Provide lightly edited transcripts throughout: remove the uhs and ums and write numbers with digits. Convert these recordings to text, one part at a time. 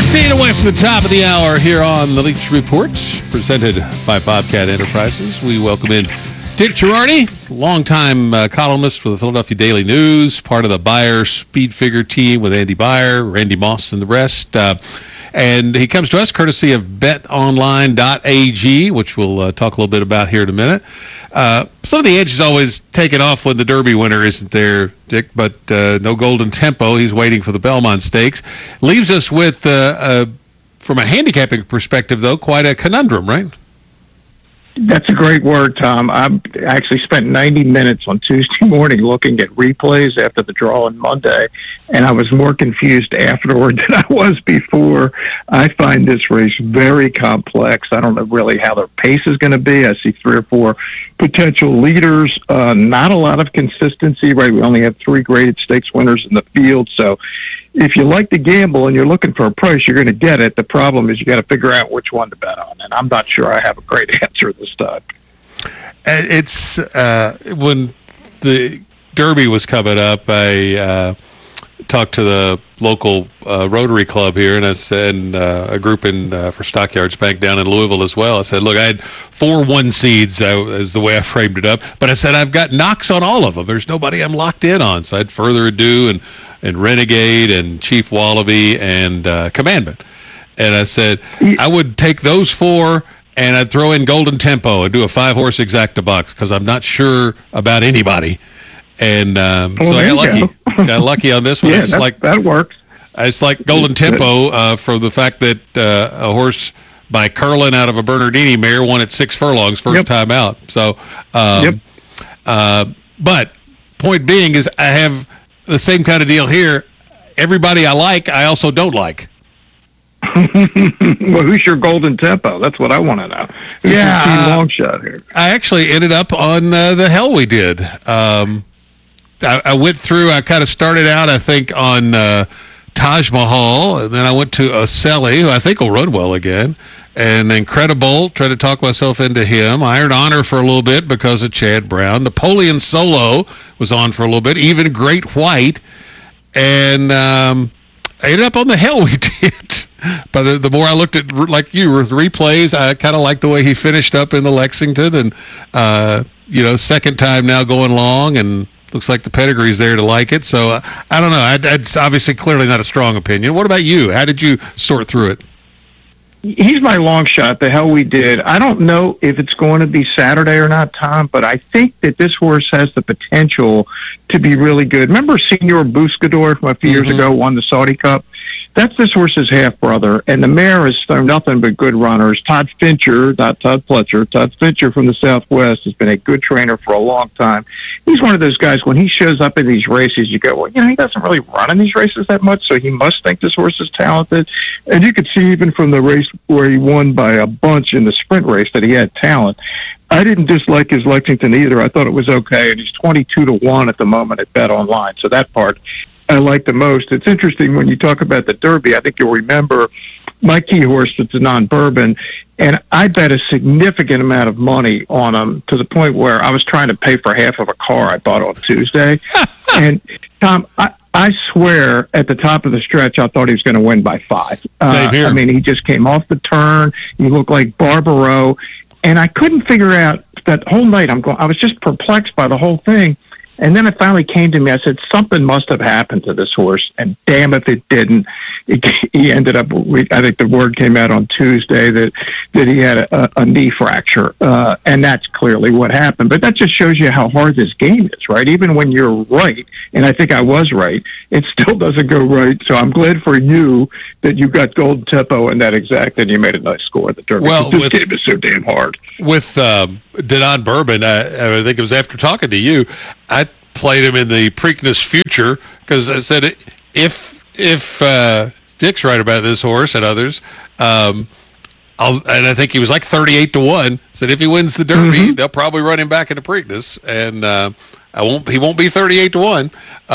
15 away from the top of the hour here on the Leach Report, presented by Bobcat Enterprises. We welcome in Dick Girardi, longtime columnist for the Philadelphia Daily News, part of the Beyer Speed Figure team with Andy Beyer, Randy Moss, and the rest. And he comes to us courtesy of betonline.ag, which we'll talk a little bit about here in a minute. Some of the edge is always taken off when the Derby winner isn't there, Dick, but no Golden Tempo. He's waiting for the Belmont Stakes. Leaves us with, from a handicapping perspective, though, quite a conundrum, right? That's a great word, Tom. I actually spent 90 minutes on Tuesday morning looking at replays after the draw on Monday, and I was more confused afterward than I was before. I find this race very complex. I don't know really how their pace is going to be. I see 3 or 4 potential leaders, not a lot of consistency, right? We only have 3 graded stakes winners in the field, so if you like to gamble and you're looking for a price, you're going to get it. The problem is you got to figure out which one to bet on, and I'm not sure I have a great answer this time. It's when the Derby was coming up, I talked to the local Rotary Club here, and I said a group for Stockyards Bank down in Louisville as well. I said, look, I had 4 1 seeds, is the way I framed it up, but I said I've got knocks on all of them. There's nobody I'm locked in on, so I had Further Ado and Renegade and Chief Wallaby and Commandment. And I said, I would take those 4 and I'd throw in Golden Tempo and do a 5-horse exacta box because I'm not sure about anybody. And so I got lucky. Got lucky on this one. Yeah, that works. It's like Golden Tempo for the fact that a horse by Curlin out of a Bernardini mare won at 6 furlongs first time out. So, but point being is I have the same kind of deal here. Everybody I like, I also don't like. Well, who's your Golden Tempo? That's what I want to know. Who's your team long shot here? I actually ended up on the Hell We Did. I went through, I kind of started out, I think, on Taj Mahal, and then I went to Ocelli, who I think will run well again, and Incredible, tried to talk myself into him. Iron Honor for a little bit because of Chad Brown. Napoleon Solo was on for a little bit, even Great White, and I ended up on the Hell We Did. But the more I looked at, like you, with replays, I kind of liked the way he finished up in the Lexington, and, second time now going long, and looks like the pedigree's there to like it. So I don't know. It's obviously clearly not a strong opinion. What about you? How did you sort through it? He's my long shot, the Hell We Did. I don't know if it's going to be Saturday or not, Tom, but I think that this horse has the potential to be really good. Remember Senor Buscador from a few years ago, won the Saudi Cup? That's this horse's half-brother, and the mare has done nothing but good runners. Todd Fincher, not Todd Pletcher, Todd Fincher from the Southwest has been a good trainer for a long time. He's one of those guys, when he shows up in these races, you go, well, he doesn't really run in these races that much, so he must think this horse is talented. And you could see even from the race where he won by a bunch in the sprint race that he had talent. I didn't dislike his Lexington either. I thought it was okay, and he's 22-1 at the moment at Bet Online, so that part I like the most. It's interesting when you talk about the Derby. I think you'll remember my key horse was the non-Bourbon, and I bet a significant amount of money on him to the point where I was trying to pay for half of a car I bought on Tuesday. And, Tom, I swear at the top of the stretch, I thought he was going to win by 5. Same here. I mean, he just came off the turn. He looked like Barbaro. And I couldn't figure out that whole night. I was just perplexed by the whole thing. And then it finally came to me. I said, something must have happened to this horse. And damn if it didn't. He ended up, I think the word came out on Tuesday that he had a knee fracture. And that's clearly what happened. But that just shows you how hard this game is, right? Even when you're right, and I think I was right, it still doesn't go right. So I'm glad for you that you got Golden Tempo in that exact, and you made a nice score at the Derby. Well, this game is so damn hard. With Denon Bourbon, I think it was after talking to you, I played him in the Preakness Future because I said if Dick's right about this horse and others, and I think he was like 38-1. Said if he wins the Derby, they'll probably run him back into Preakness, and he won't be 38-1.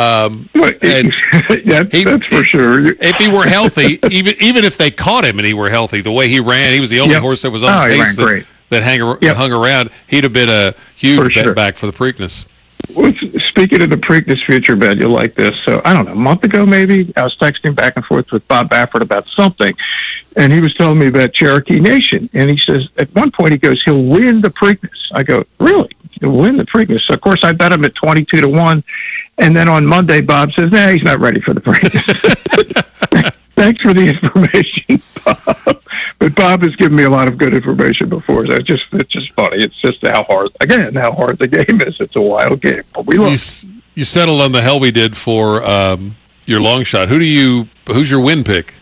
That's for sure. If he were healthy, even if they caught him and he were healthy, the way he ran, he was the only horse that was on the pace that hung around. He'd have been a huge bet back for the Preakness. Speaking of the Preakness future bet, you'll like this. So, I don't know, a month ago maybe, I was texting back and forth with Bob Baffert about something, and he was telling me about Cherokee Nation. And he says, at one point, he goes, he'll win the Preakness. I go, really? He'll win the Preakness? So, of course, I bet him at 22-1. And then on Monday, Bob says, nah, he's not ready for the Preakness. Thanks for the information, Bob. But Bob has given me a lot of good information before. So it's just funny. It's just how hard the game is. It's a wild game. But we love. You settled on the hell we did for your long shot. Who's your win pick?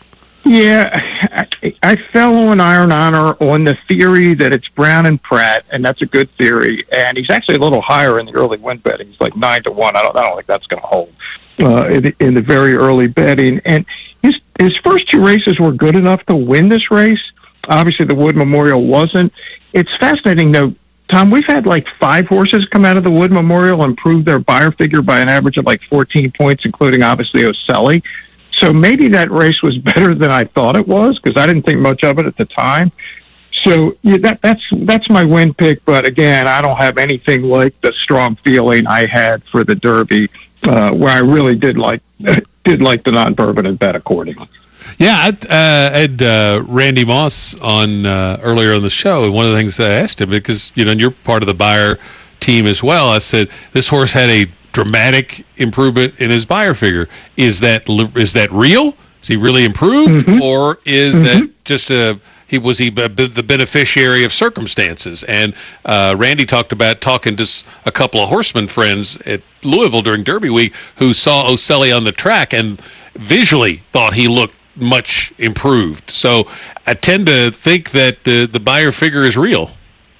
Yeah, I fell on Iron Honor on the theory that it's Brown and Pratt, and that's a good theory. And he's actually a little higher in the early win betting. He's like 9-1. I don't think that's going to hold in the very early betting. And his first two races were good enough to win this race. Obviously, the Wood Memorial wasn't. It's fascinating, though, Tom. We've had like 5 horses come out of the Wood Memorial and prove their buyer figure by an average of like 14 points, including obviously Oselli. So maybe that race was better than I thought it was, because I didn't think much of it at the time. So yeah, that's my win pick. But again, I don't have anything like the strong feeling I had for the Derby, where I really did like the non-bourbon and bet accordingly. Yeah, I had Randy Moss on earlier in the show, and one of the things that I asked him, because you're part of the buyer team as well, I said this horse had a dramatic improvement in his buyer figure. Is that real? Is he really improved, or is that just the beneficiary of circumstances? And Randy talked about talking to a couple of horseman friends at Louisville during Derby week who saw Oselli on the track and visually thought he looked much improved. So I tend to think that the buyer figure is real.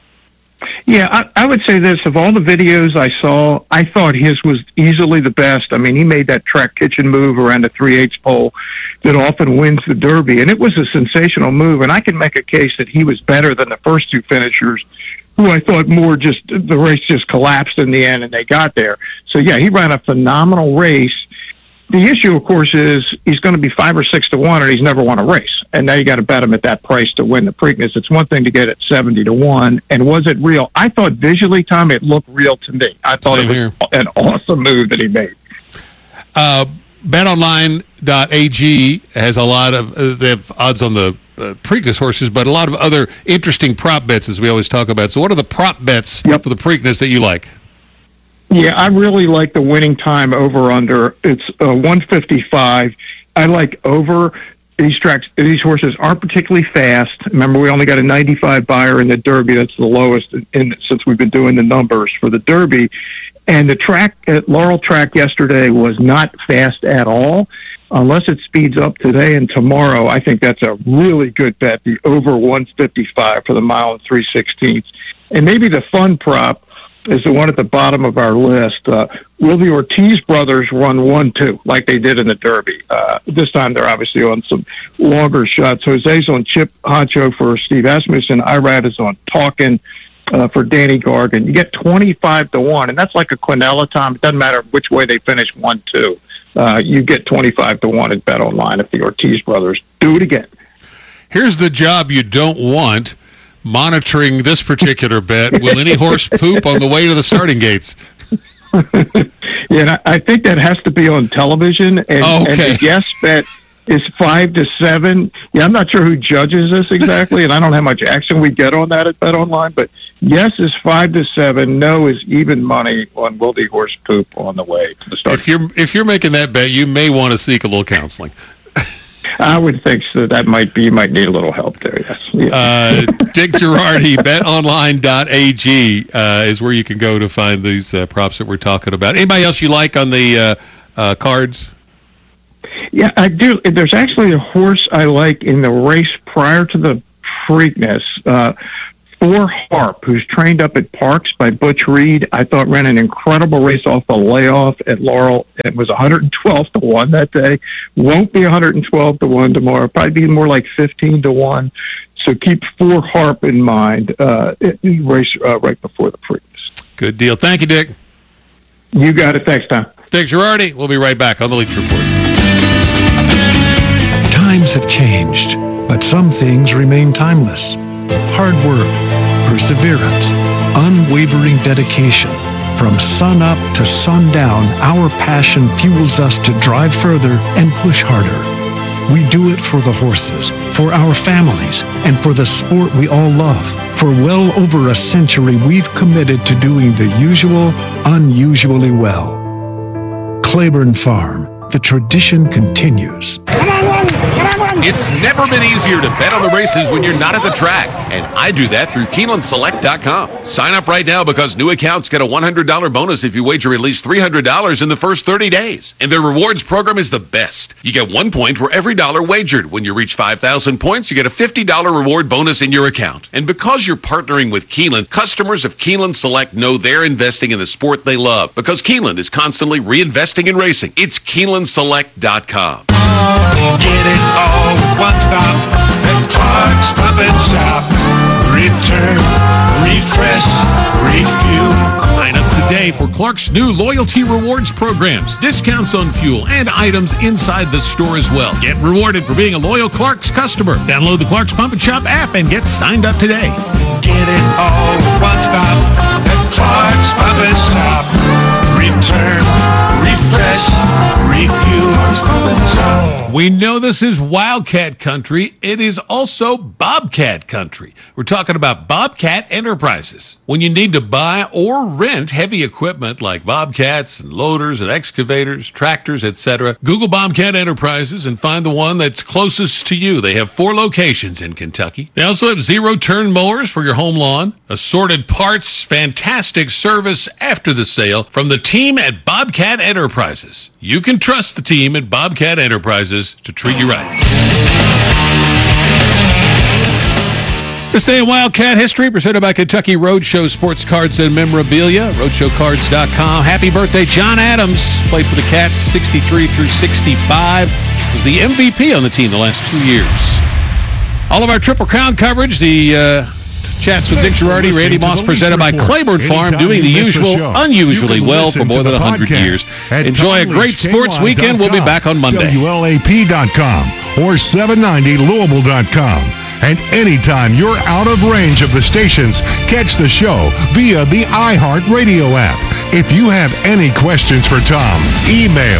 Yeah, I would say this. Of all the videos I saw, I thought his was easily the best. I mean, he made that track kitchen move around the 3/8 pole that often wins the Derby, and it was a sensational move, and I can make a case that he was better than the first two finishers, who I thought more just the race just collapsed in the end and they got there. So, yeah, he ran a phenomenal race. The issue, of course, is he's going to be 5 or 6-1, and he's never won a race. And now you got to bet him at that price to win the Preakness. It's one thing to get it 70-1. And was it real? I thought visually, Tom, it looked real to me. I thought it was an awesome move that he made. BetOnline.ag has a lot of they have odds on the Preakness horses, but a lot of other interesting prop bets, as we always talk about. So, what are the prop bets for the Preakness that you like? Yeah, I really like the winning time over-under. It's 155. I like over. These horses aren't particularly fast. Remember, we only got a 95 buyer in the Derby. That's the lowest since we've been doing the numbers for the Derby. And the track at Laurel Track yesterday was not fast at all. Unless it speeds up today and tomorrow, I think that's a really good bet, the over 155 for the mile and 3/16. And maybe the fun prop is the one at the bottom of our list. Will the Ortiz brothers run 1-2 like they did in the Derby? This time they're obviously on some longer shots. Jose's on Chip Honcho for Steve Asmussen. Irad is on Talkin' for Danny Gargan. You get 25-1, and that's like a Quinella, Tom. It doesn't matter which way they finish 1-2. You get 25-1 at Bet Online if the Ortiz brothers do it again. Here's the job you don't want. Monitoring this particular bet. Will any horse poop on the way to the starting gates? Yeah, I think that has to be on television. And the yes bet is 5-7. Yeah, I'm not sure who judges this exactly, and I don't know how much action we get on that at Bet Online, but yes is 5-7. No is even money on will the horse poop on the way to the start. If you're making that bet, you may want to seek a little counseling. I would think so. You might need a little help there, yes. Yeah. Dick Girardi, betonline.ag is where you can go to find these props that we're talking about. Anybody else you like on the cards? Yeah, I do. There's actually a horse I like in the race prior to the Preakness. For Harp, who's trained up at Parks by Butch Reed. I thought ran an incredible race off the layoff at Laurel. It was 112-1 that day. Won't be 112-1 tomorrow. Probably be more like 15-1. So keep For Harp in mind. Race right before the Preakness. Good deal. Thank you, Dick. You got it. Thanks, Tom. Dick Girardi. We'll be right back on the Leach Report. Times have changed, but some things remain timeless. Hard work, perseverance, unwavering dedication, From sun up to sundown, our passion fuels us to drive further and push harder. We do it for the horses, for our families, and for the sport we all love. For well over a century, we've committed to doing the usual, unusually well. Claiborne Farm, the tradition continues. It's never been easier to bet on the races when you're not at the track, and I do that through KeenelandSelect.com. Sign up right now because new accounts get a $100 bonus if you wager at least $300 in the first 30 days. And their rewards program is the best. You get 1 point for every dollar wagered. When you reach 5,000 points, you get a $50 reward bonus in your account. And because you're partnering with Keeneland, customers of Keeneland Select know they're investing in the sport they love because Keeneland is constantly reinvesting in racing. It's KeenelandSelect.com. Get it all at one stop at Clark's Pump and Stop. Return, refresh, refuel. Sign up today for Clark's new loyalty rewards programs, discounts on fuel, and items inside the store as well. Get rewarded for being a loyal Clark's customer. Download the Clark's Pump and Shop app and get signed up today. Get it all at one stop at Clark's Pump and Stop. Return, refresh, refuel. Clark's Pump and Stop. We know this is Wildcat country. It is also Bobcat country. We're talking about Bobcat Enterprises. When you need to buy or rent heavy equipment like bobcats and loaders and excavators, tractors, etc., Google Bobcat Enterprises and find the one that's closest to you. They have 4 locations in Kentucky. They also have zero-turn mowers for your home lawn, assorted parts, fantastic service after the sale from the team at Bobcat Enterprises. You can trust the team at Bobcat Enterprises to treat you right. This day in Wildcat history presented by Kentucky Roadshow Sports Cards and Memorabilia, roadshowcards.com. Happy birthday, John Adams. Played for the Cats 63 through 65. Was the MVP on the team the last 2 years. All of our Triple Crown coverage, the chats with Dick Girardi, Randy Moss, presented by Claiborne Farm, doing the usual, unusually well for more than 100 years. Enjoy a great sports weekend. We'll be back on Monday. WLAP.com or 790Louisville.com. And anytime you're out of range of the stations, catch the show via the iHeartRadio app. If you have any questions for Tom, email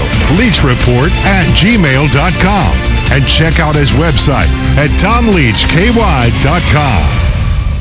leachreport@gmail.com and check out his website at tomleachky.com.